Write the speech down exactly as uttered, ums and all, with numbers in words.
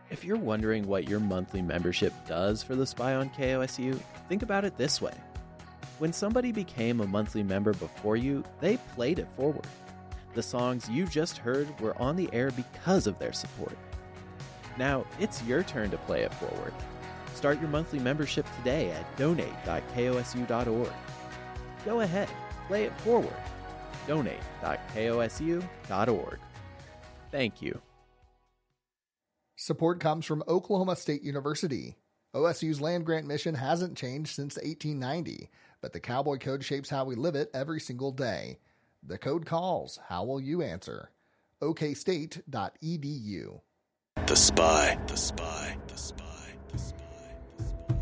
If you're wondering what your monthly membership does for the Spy on K O S U, think about it this way. When somebody became a monthly member before you, they played it forward. The songs you just heard were on the air because of their support. Now, it's your turn to play it forward. Start your monthly membership today at donate dot kosu dot org. Go ahead, play it forward. donate dot kosu dot org. Thank you. Support comes from Oklahoma State University. O S U's land-grant mission hasn't changed since eighteen ninety, but the Cowboy Code shapes how we live it every single day. The code calls. How will you answer? o k state dot e d u. The Spy. The Spy. The Spy. The Spy.